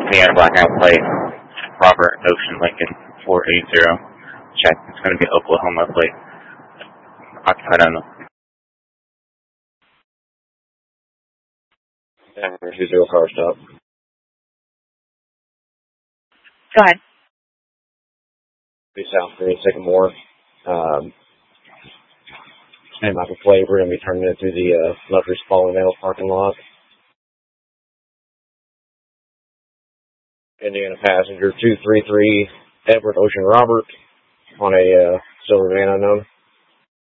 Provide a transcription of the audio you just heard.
Indiana blackout plate, Robert Ocean Lincoln 480. Check. It's going to be Oklahoma plate. Occupied on the. Denver 20 car stop. Go ahead. Be South Green Sycamore. And Michael Plate, we're going to be turning it through the Luxury Spalding Vale parking lot. Indiana passenger 233, Edward Ocean Robert, on a silver van unknown.